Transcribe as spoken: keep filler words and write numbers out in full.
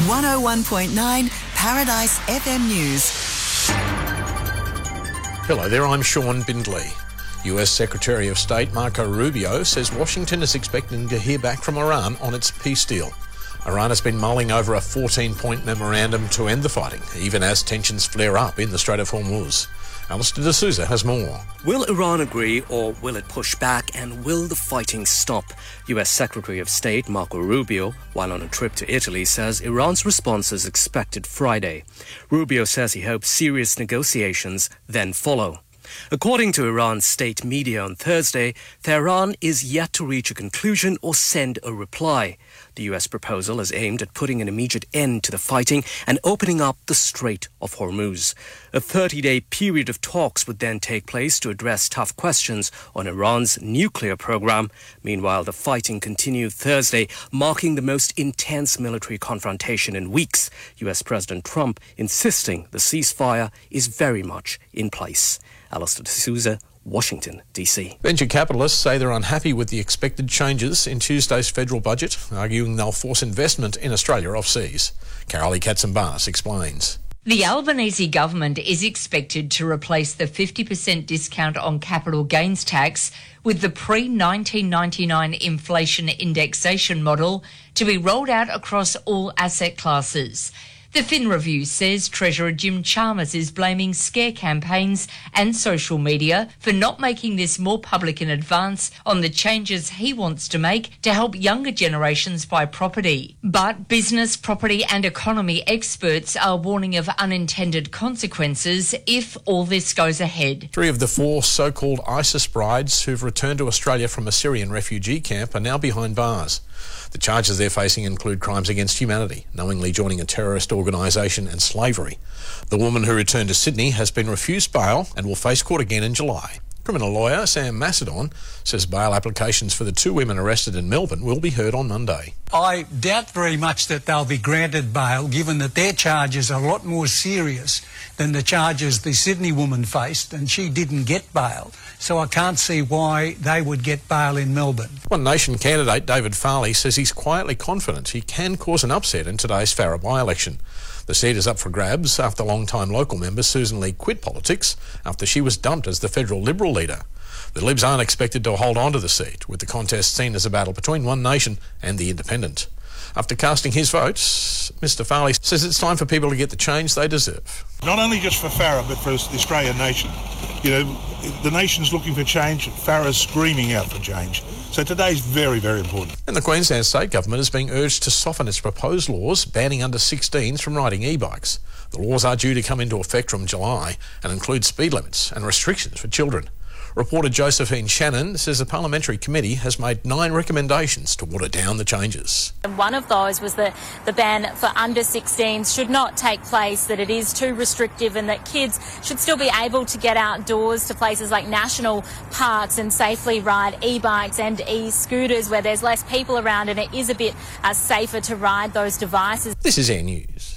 one oh one point nine Paradise F M News. Hello there, I'm Sean Bindley. U S Secretary of State Marco Rubio says Washington is expecting to hear back from Iran on its peace deal. Iran has been mulling over a fourteen-point memorandum to end the fighting, even as tensions flare up in the Strait of Hormuz. Alistair De Souza has more. Will Iran agree or will it push back, and will the fighting stop? U S Secretary of State Marco Rubio, while on a trip to Italy, says Iran's response is expected Friday. Rubio says he hopes serious negotiations then follow. According to Iran's state media on Thursday, Tehran is yet to reach a conclusion or send a reply. The U S proposal is aimed at putting an immediate end to the fighting and opening up the Strait of Hormuz. A thirty-day period of talks would then take place to address tough questions on Iran's nuclear program. Meanwhile, the fighting continued Thursday, marking the most intense military confrontation in weeks. U S President Trump insisting the ceasefire is very much in place. Alistair De Souza, Washington, D C. Venture capitalists say they're unhappy with the expected changes in Tuesday's federal budget, arguing they'll force investment in Australia overseas. Carolee Katzenbars explains. The Albanese government is expected to replace the fifty percent discount on capital gains tax with the pre nineteen ninety-nine inflation indexation model to be rolled out across all asset classes. The Fin Review says Treasurer Jim Chalmers is blaming scare campaigns and social media for not making this more public in advance on the changes he wants to make to help younger generations buy property. But business, property and economy experts are warning of unintended consequences if all this goes ahead. Three of the four so-called ISIS brides who've returned to Australia from a Syrian refugee camp are now behind bars. The charges they're facing include crimes against humanity, knowingly joining a terrorist organisation, and slavery. The woman who returned to Sydney has been refused bail and will face court again in July. Criminal lawyer Sam Macedon says bail applications for the two women arrested in Melbourne will be heard on Monday. I doubt very much that they'll be granted bail, given that their charges are a lot more serious than the charges the Sydney woman faced, and she didn't get bail. So I can't see why they would get bail in Melbourne. One Nation candidate David Farley says he's quietly confident he can cause an upset in today's Farrer by-election. The seat is up for grabs after long-time local member Susan Lee quit politics after she was dumped as the federal Liberal leader. The Libs aren't expected to hold on to the seat, with the contest seen as a battle between One Nation and the Independent. After casting his votes, Mr Farley says it's time for people to get the change they deserve. Not only just for Farrer, but for the Australian nation. You know, the nation's looking for change, Farrer's screaming out for change. So today's very, very important. And the Queensland State Government is being urged to soften its proposed laws banning under sixteens from riding e-bikes. The laws are due to come into effect from July and include speed limits and restrictions for children. Reporter Josephine Shannon says the parliamentary committee has made nine recommendations to water down the changes. One of those was that the ban for under sixteens should not take place, that it is too restrictive, and that kids should still be able to get outdoors to places like national parks and safely ride e-bikes and e-scooters where there's less people around and it is a bit uh, safer to ride those devices. This is Air News.